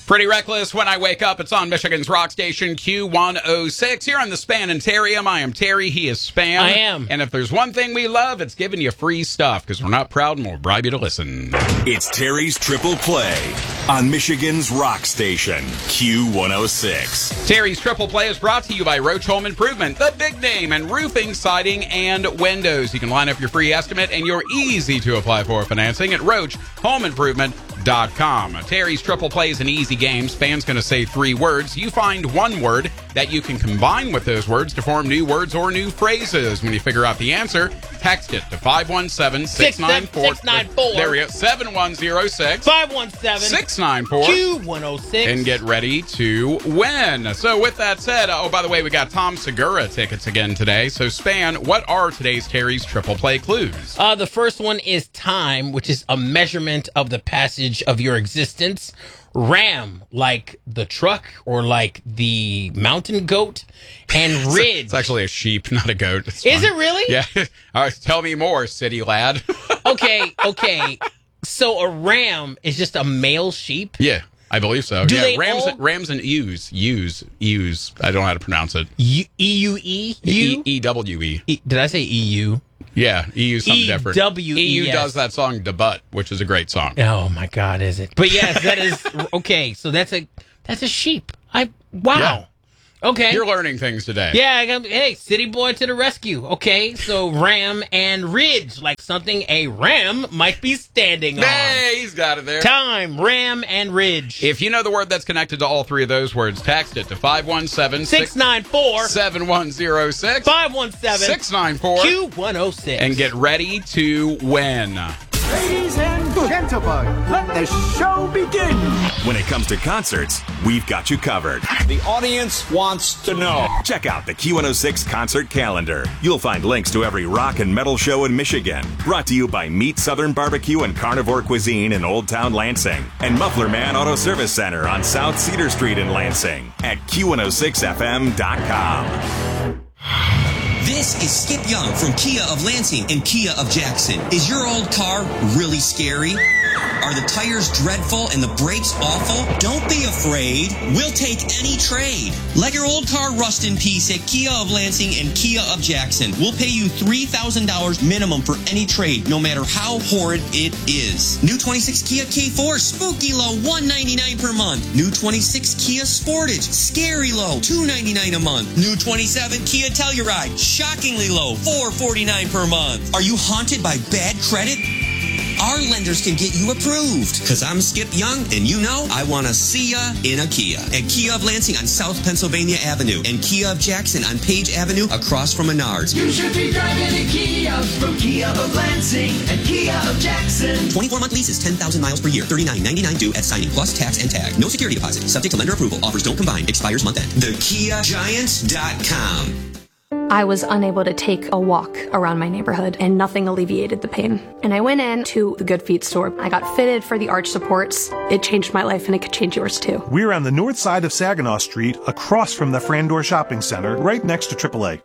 Pretty reckless when I wake up. It's on Michigan's rock station Q106. Here on the Span and Terrium. I am Terry. He is Span. I am. And if there's one thing we love, it's giving you free stuff because we're not proud and we'll bribe you to listen. It's Terry's Triple Play on Michigan's rock station Q106. Terry's Triple Play is brought to you by Roach Home Improvement, the big name in roofing, siding, and windows. You can line up your free estimate and your easy-to-apply for financing at RoachHomeImprovement.com. Terry's Triple Play is an easy game. Span's going to say 3 words. You find one word that you can combine with those words to form new words or new phrases. When you figure out the answer, text it to 517-694. There we go. 7106. 517-694. Q106. And get ready to win. So with that said, oh, by the way, we got Tom Segura tickets again today. So Span, what are today's Terry's Triple Play clues? The first one is time, which is a measurement of the passage of your existence. Ram, like the truck or like the mountain goat. And ridge. It's actually a sheep, not a goat. Is it really? Yeah. All right, tell me more, city lad. Okay. So a ram is just a male sheep? Yeah, I believe so. Do yeah, they rams and ewes. I don't know how to pronounce it. E-U-E? E-W-E. Did I say EU? Yeah, EU something different. E-W-E, EU yes. does that song, "Da Butt," which is a great song. Oh my God, is it? But yes, that is okay. So that's a sheep. Wow. Yeah. Okay. You're learning things today. Yeah, hey, city boy to the rescue. Okay, so ram and ridge, like something a ram might be standing on. Hey, he's got it there. Time, ram and ridge. If you know the word that's connected to all 3 of those words, text it to 517-694. 7106. 517-694. Q106. And get ready to win. Ladies and gentlemen, let the show begin. When it comes to concerts, we've got you covered. The audience wants to know. Check out the Q106 concert calendar. You'll find links to every rock and metal show in Michigan. Brought to you by Meat Southern Barbecue and Carnivore Cuisine in Old Town Lansing. And Muffler Man Auto Service Center on South Cedar Street in Lansing at Q106FM.com. This is Skip Young from Kia of Lansing and Kia of Jackson. Is your old car really scary? Are the tires dreadful and the brakes awful? Don't be afraid. We'll take any trade. Let your old car rust in peace at Kia of Lansing and Kia of Jackson. We'll pay you $3,000 minimum for any trade, no matter how horrid it is. New 26 Kia K4, spooky low, $199 per month. New 26 Kia Sportage, scary low, $299 a month. New 27 Kia Telluride, shockingly low, $449 per month. Are you haunted by bad credit? Our lenders can get you approved. Because I'm Skip Young, and you know I want to see ya in a Kia. At Kia of Lansing on South Pennsylvania Avenue and Kia of Jackson on Page Avenue across from Menards. You should be driving a Kia from Kia of Lansing and Kia of Jackson. 24-month leases, 10,000 miles per year, $39.99 due at signing, plus tax and tag. No security deposit. Subject to lender approval. Offers don't combine. Expires month end. TheKiaGiant.com. I was unable to take a walk around my neighborhood, and nothing alleviated the pain. And I went in to the Good Feet store. I got fitted for the arch supports. It changed my life, and it could change yours too. We're on the north side of Saginaw Street, across from the Frandor Shopping Center, right next to AAA.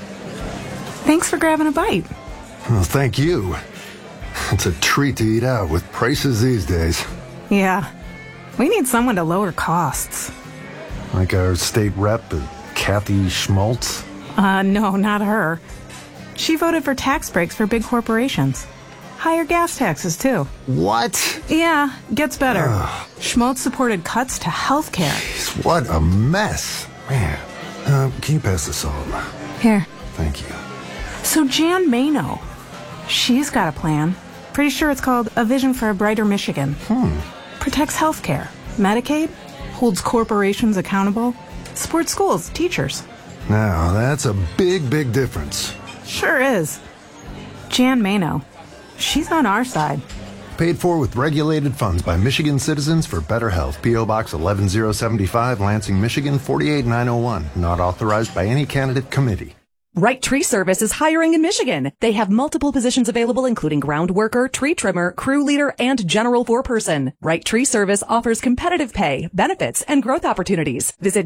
Thanks for grabbing a bite. Well, thank you. It's a treat to eat out with prices these days. Yeah. We need someone to lower costs. Like our state rep, Kathy Schmaltz. No, not her. She voted for tax breaks for big corporations. Higher gas taxes, too. What? Yeah, gets better. Schmaltz supported cuts to health care. Jeez, what a mess. Man, can you pass the salt? Here. Thank you. So Jan Mano, she's got a plan. Pretty sure it's called A Vision for a Brighter Michigan. Protects health care, Medicaid, holds corporations accountable, supports schools, teachers. Now, that's a big, big difference. Sure is. Jan Mano. She's on our side. Paid for with regulated funds by Michigan Citizens for Better Health. P.O. Box 11075, Lansing, Michigan 48901. Not authorized by any candidate committee. Right Tree Service is hiring in Michigan. They have multiple positions available, including ground worker, tree trimmer, crew leader, and general foreperson. Right Tree Service offers competitive pay, benefits, and growth opportunities. Visit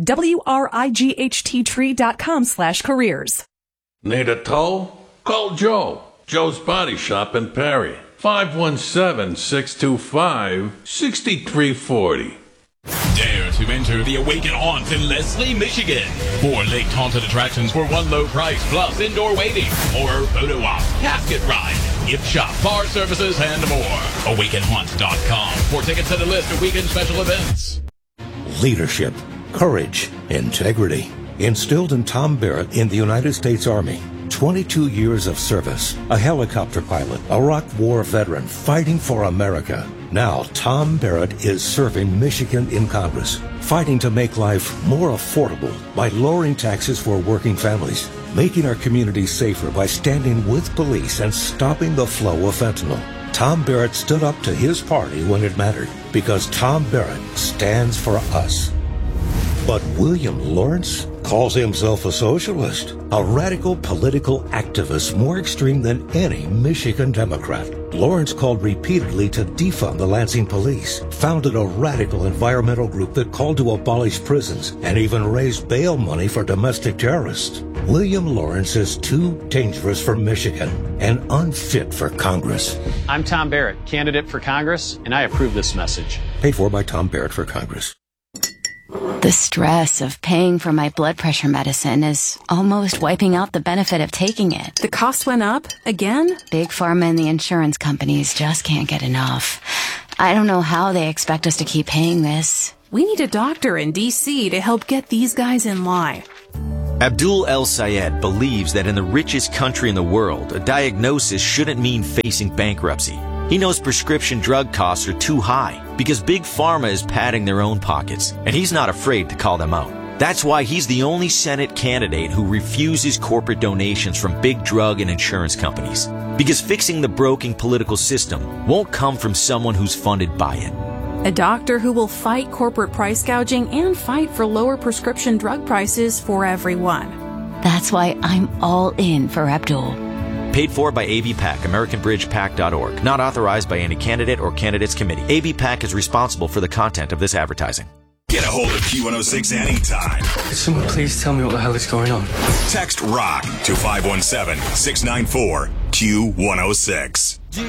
WRIGHTtree.com/careers. Need a tow? Call Joe. Joe's Body Shop in Perry. 517-625-6340. to enter the Awaken Haunt in Leslie, Michigan. 4 lake haunted attractions for one low price, plus indoor waiting, horror photo op, casket ride, gift shop, bar services, and more. AwakenHaunt.com for tickets and a list of weekend special events. Leadership, courage, integrity. Instilled in Tom Barrett in the United States Army. 22 years of service, a helicopter pilot, a Iraq War veteran fighting for America. Now, Tom Barrett is serving Michigan in Congress, fighting to make life more affordable by lowering taxes for working families, making our communities safer by standing with police and stopping the flow of fentanyl. Tom Barrett stood up to his party when it mattered, because Tom Barrett stands for us. But William Lawrence calls himself a socialist, a radical political activist more extreme than any Michigan Democrat. Lawrence called repeatedly to defund the Lansing police, founded a radical environmental group that called to abolish prisons, and even raised bail money for domestic terrorists. William Lawrence is too dangerous for Michigan and unfit for Congress. I'm Tom Barrett, candidate for Congress, and I approve this message. Paid for by Tom Barrett for Congress. The stress of paying for my blood pressure medicine is almost wiping out the benefit of taking it. The cost went up again? Big Pharma and the insurance companies just can't get enough. I don't know how they expect us to keep paying this. We need a doctor in D.C. to help get these guys in line. Abdul El Sayed believes that in the richest country in the world, a diagnosis shouldn't mean facing bankruptcy. He knows prescription drug costs are too high because Big Pharma is padding their own pockets, and he's not afraid to call them out. That's why he's the only Senate candidate who refuses corporate donations from big drug and insurance companies. Because fixing the broken political system won't come from someone who's funded by it. A doctor who will fight corporate price gouging and fight for lower prescription drug prices for everyone. That's why I'm all in for Abdul. Paid for by AVPAC, AmericanBridgePAC.org. Not authorized by any candidate or candidates committee. AVPAC is responsible for the content of this advertising. Get a hold of Q106 anytime. Could someone please tell me what the hell is going on? Text ROCK to 517-694-Q106.